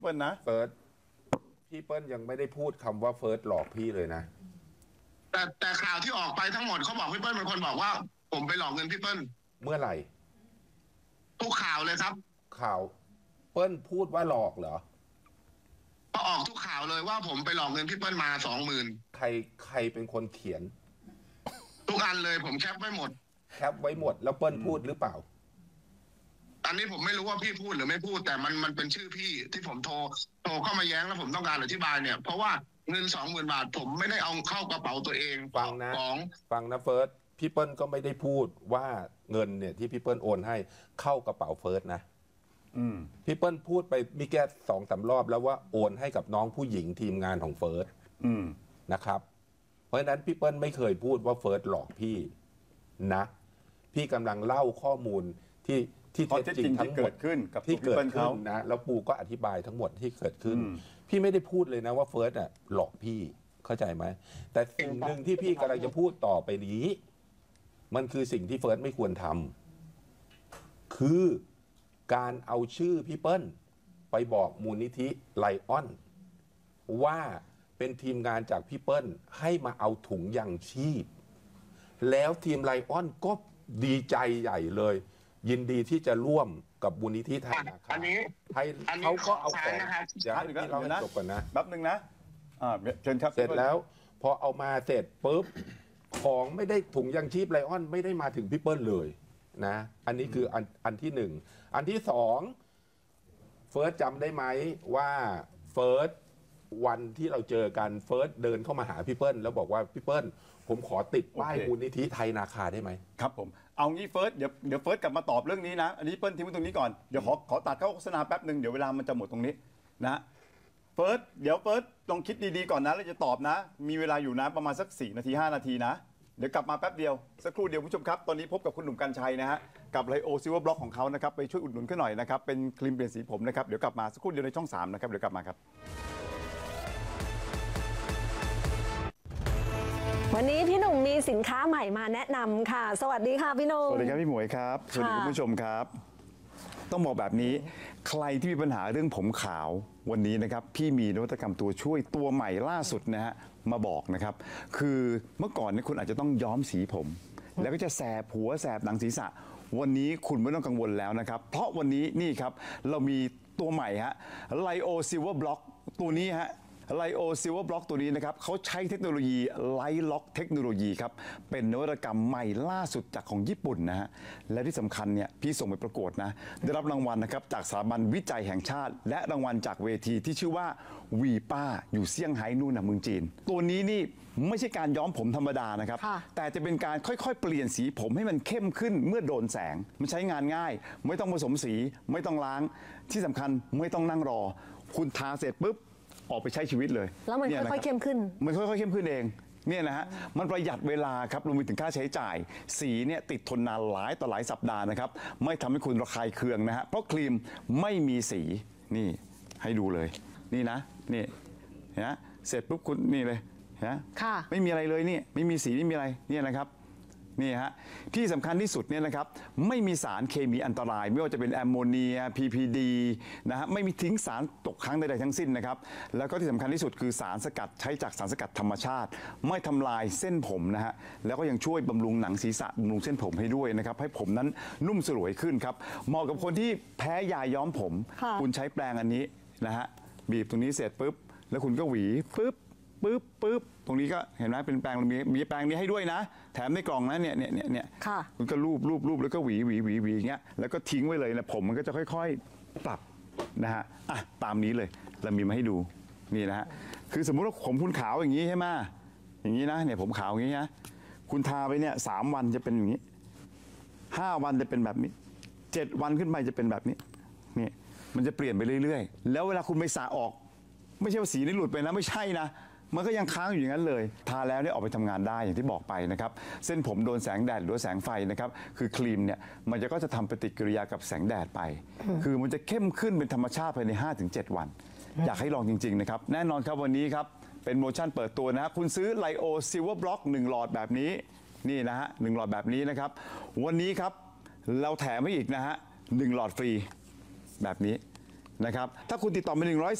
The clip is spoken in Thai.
เปิ้ลนะเฟิร์สพี่เปิ้ลยังไม่ได้พูดคำว่าเฟิร์สหลอกพี่เลยนะแต่ข่าวที่ออกไปทั้งหมดเขาบอกพี่เปิ้ลเป็นคนบอกว่าผมไปหลอกเงินพี่เปิ้ลเมื่อไหร่ทุกข่าวเลยครับข่าวเปิ้ลพูดว่าหลอกเหรอก็ออกทุกข่าวเลยว่าผมไปหลอกเงินพี่เปิ้ลมา20,000 ใครเป็นคนเขียนทุกอันเลยผมแคปไว้หมดแคปไว้หมดแล้วเปิ้ลพูดหรือเปล่าอันนี้ผมไม่รู้ว่าพี่พูดหรือไม่พูดแต่มันเป็นชื่อพี่ที่ผมโทรเข้ามาแย้งแล้วผมต้องการอธิบายเนี่ยเพราะว่าเงิน20,000 บาทผมไม่ได้เอาเข้ากระเป๋าตัวเองฟังนะเฟิร์สพี่เปิ้ลก็ไม่ได้พูดว่าเงินเนี่ยที่พี่เปิ้ลโอนให้เข้ากระเป๋าเฟิร์สนะพี่เปิ้ลพูดไปมีแค่2-3 รอบแล้วว่าโอนให้กับน้องผู้หญิงทีมงานของเฟิร์สนะครับเพราะฉะนั้นพี่เปิ้ลไม่เคยพูดว่าเฟิร์สหลอกพี่นะพี่กำลังเล่าข้อมูลที่เท็จจริงทั้งหมดขึ้นกับที่เกิดขึ้นนะแล้วปูก็อธิบายทั้งหมดที่เกิดขึ้นพี่ไม่ได้พูดเลยนะว่าเฟิร์สอ่ะหลอกพี่เข้าใจไหมแต่สิ่งหนึ่งที่พี่กำลังจะพูดต่อไปนี้มันคือสิ่งที่เฟิร์สไม่ควรทำคือการเอาชื่อพี่เปิ้ลไปบอกมูลนิธิไลออนว่าเป็นทีมงานจากพี่เปิ้ลให้มาเอาถุงยังชีพแล้วทีมไลออนก็ดีใจใหญ่เลยยินดีที่จะร่วมกับมูลนิธิไทยนะครับไทยเขาก็เอาของเดี๋ยวให้เราจบก่อนนะแป๊บนึงนะเชิญครับเสร็จแล้วพอเอามาเสร็จปุ๊บของไม่ได้ถุงยังชีพไลออนไม่ได้มาถึงพี่เปิ้ลเลยนะอันนี้คืออันที่1อันที่2เฟิร์สจำได้ไหมว่าเฟิร์สวันที่เราเจอกันเฟิร์สเดินเข้ามาหาพี่เปิ้ลแล้วบอกว่าพี่เปิ้ลผมขอติดป้ายมูลนิธิไทยนาคาได้ไหมครับผมเอางี้เฟิร์สเดี๋ยวเฟิร์สกลับมาตอบเรื่องนี้นะอันนี้เปิ้ลทิ้งไว้ตรงนี้ก่อนเดี๋ยวขอตัดเข้าโฆษณาแป๊บหนึ่งเดี๋ยวเวลามันจะหมดตรงนี้นะเฟิร์สเดี๋ยวเฟิร์สลองคิดดีๆก่อนนะแล้วจะตอบนะมีเวลาอยู่นะประมาณสัก4 นาที 5 นาทีนะเดี๋ยวกลับมาแป๊บเดียวสักครู่เดียวผู้ชมครับตอนนี้พบกับคุณหนุ่มกรรชัยนะฮะกับไลโอซิลเวอร์บล็อกของเขานะครับไปช่วยอุดหนุนกันหน่อยนะครับเป็นครีมเปลี่ยนสีผมนะครับเดี๋ยวกลับมาสักครู่เดียวในช่อง3นะครับเดี๋ยวกลับมาครับวันนี้พี่หนุ่มมีสินค้าใหม่มาแนะนำค่ะสวัสดีค่ะพี่หนุ่มสวัสดีครับพี่หมวยครับสวัสดีคุณผู้ชมครับต้องบอกแบบนี้ใครที่มีปัญหาเรื่องผมขาววันนี้นะครับพี่มีนวัตกรรมตัวช่วยตัวใหม่ล่าสุดนะฮะมาบอกนะครับคือเมื่อก่อนเนี่ยคุณอาจจะต้องย้อมสีผมแล้วก็จะแสบหัวแสบหนังศีรษะวันนี้คุณไม่ต้องกังวลแล้วนะครับเพราะวันนี้นี่ครับเรามีตัวใหม่ฮะไลโอซิลเวอร์บล็อกตัวนี้ฮะไลโอซิลเวอร์บล็อกตัวนี้นะครับเขาใช้เทคโนโลยีไลท์ล็อกเทคโนโลยีครับเป็นนวัตกรรมใหม่ล่าสุดจากของญี่ปุ่นนะฮะและที่สำคัญเนี่ยพี่ส่งไปประกวดนะได้รับรางวัลนะครับจากสถาบันวิจัยแห่งชาติและรางวัลจากเวทีที่ชื่อว่าวีป้าอยู่เซี่ยงไฮ้นู่นนะเมืองจีนตัวนี้นี่ไม่ใช่การย้อมผมธรรมดานะครับแต่จะเป็นการค่อยๆเปลี่ยนสีผมให้มันเข้มขึ้นเมื่อโดนแสงมันใช้งานง่ายไม่ต้องผสมสีไม่ต้องล้างที่สำคัญไม่ต้องนั่งรอคุณทาเสร็จปุ๊บออกไปใช้ชีวิตเลยแล้วมันค่อยๆเข้มขึ้นมันค่อยๆเข้มขึ้นเองเนี่ยนะฮะมันประหยัดเวลาครับรวมไปถึงค่าใช้จ่ายสีเนี่ยติดทนนานหลายต่อหลายสัปดาห์นะครับไม่ทำให้คุณระคายเคืองนะฮะเพราะครีมไม่มีสีนี่ให้ดูเลยนี่นะนี่นะเสร็จปุ๊บคุณนี่เลยนะไม่มีอะไรเลยนี่ไม่มีสีไม่มีอะไรเนี่ยนะครับนี่ฮะที่สำคัญที่สุดเนี่ยนะครับไม่มีสารเคมีอันตรายไม่ว่าจะเป็นแอมโมเนีย PPD นะฮะไม่มีทิ้งสารตกค้างใดๆทั้งสิ้นนะครับแล้วก็ที่สำคัญที่สุดคือสารสกัดใช้จากสารสกัดธรรมชาติไม่ทำลายเส้นผมนะฮะแล้วก็ยังช่วยบำรุงหนังศีรษะบำรุงเส้นผมให้ด้วยนะครับให้ผมนั้นนุ่มสลวยขึ้นครับเหมาะกับคนที่แพ้ยาย้อมผมคุณใช้แปรงอันนี้นะฮะบีบตรงนี้เสร็จปุ๊บแล้วคุณก็หวีปุ๊บตรงนี้ก็เห็นไหมเป็นแปรงมีแปรงนี้ให้ด้วยนะแถมในกล่องนะเนี่ยคุณก็รูปแล้วก็หวีอย่างเงี้ยแล้วก็ทิ้งไว้เลยนะผมมันก็จะค่อยๆปรับนะฮะอ่ะตามนี้เลยเรามีมาให้ดูนี่นะฮะคือสมมุติว่าผมคุณขาวอย่างนี้ใช่ไหมอย่างนี้นะเนี่ยผมขาวอย่างนี้นะคุณทาไปเนี่ย3 วันจะเป็นอย่างนี้5 วันจะเป็นแบบนี้7 วันขึ้นไปจะเป็นแบบนี้นี่มันจะเปลี่ยนไปเรื่อยๆแล้วเวลาคุณไปสระออกไม่ใช่ว่าสีนี่หลุดไปนะไม่ใช่นะมันก็ยังค้างอยู่อย่างนั้นเลยทาแล้วเนี่ยออกไปทำงานได้อย่างที่บอกไปนะครับเส้นผมโดนแสงแดดหรือแสงไฟนะครับคือครีมเนี่ยมันก็จะทำปฏิกิริยากับแสงแดดไปคือมันจะเข้มขึ้นเป็นธรรมชาติภายใน 5-7 วันอยากให้ลองจริงๆนะครับแน่นอนครับวันนี้ครับเป็นโมชั่นเปิดตัวนะคุณซื้อไลโอซิลเวอร์บล็อก1 หลอดแบบนี้นี่นะฮะ1 หลอดแบบนี้นะครับวันนี้ครับเราแถมให้อีกนะฮะ1 หลอดฟรีแบบนี้นะครับถ้าคุณติดต่อไป